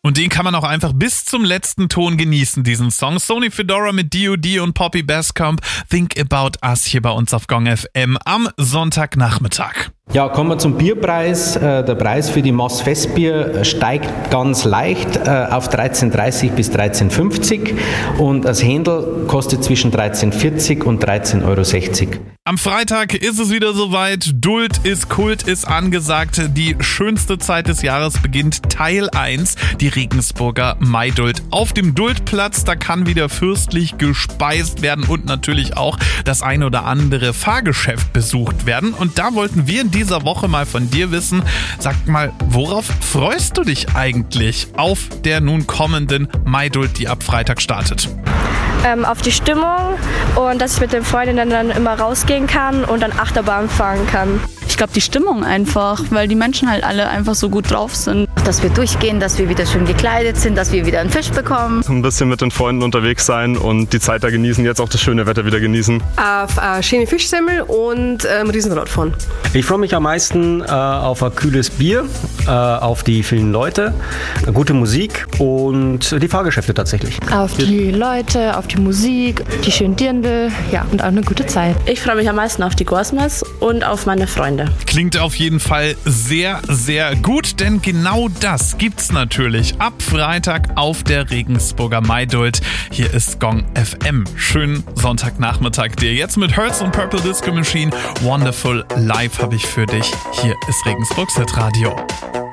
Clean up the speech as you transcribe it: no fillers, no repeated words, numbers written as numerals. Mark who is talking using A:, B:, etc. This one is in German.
A: Und den kann man auch einfach bis zum letzten Ton genießen, diesen Song. Sony Fedora mit D.O.D. und Poppy Bascomb. Think About Us hier bei uns auf Gong FM am Sonntagnachmittag.
B: Ja, kommen wir zum Bierpreis. Der Preis für die Maß Festbier steigt ganz leicht auf 13,30 bis 13,50 und das Händel kostet zwischen 13,40 und 13,60 €.
A: Am Freitag ist es wieder soweit. Duld ist Kult ist angesagt. Die schönste Zeit des Jahres beginnt. Teil 1, die Regensburger Maiduld. Auf dem Duldplatz, da kann wieder fürstlich gespeist werden und natürlich auch das ein oder andere Fahrgeschäft besucht werden. Und da wollten wir in dieser Woche mal von dir wissen, sag mal, worauf freust du dich eigentlich auf der nun kommenden Maiduld, die ab Freitag startet?
C: Auf die Stimmung und dass ich mit den Freundinnen dann immer rausgehen kann und dann Achterbahn fahren kann.
D: Ich glaube, die Stimmung einfach, weil die Menschen halt alle einfach so gut drauf sind.
E: Dass wir durchgehen, dass wir wieder schön gekleidet sind, dass wir wieder einen Fisch bekommen.
F: Ein bisschen mit den Freunden unterwegs sein und die Zeit da genießen, jetzt auch das schöne Wetter wieder genießen.
G: Auf schöne Fischsemmel und Riesenrad fahren.
B: Ich freue mich am meisten auf ein kühles Bier, auf die vielen Leute, gute Musik und die Fahrgeschäfte tatsächlich.
H: Auf die Leute, auf die Musik, die schönen Dirndl, ja, und auch eine gute Zeit.
I: Ich freue mich am meisten auf die Gorsmess und auf meine Freunde.
A: Klingt auf jeden Fall sehr, sehr gut, denn genau das gibt's natürlich ab Freitag auf der Regensburger Maiduld. Hier ist Gong FM. Schönen Sonntagnachmittag dir. Jetzt mit Hertz und Purple Disco Machine. Wonderful Live habe ich für dich. Hier ist Regensburgs Hitradio.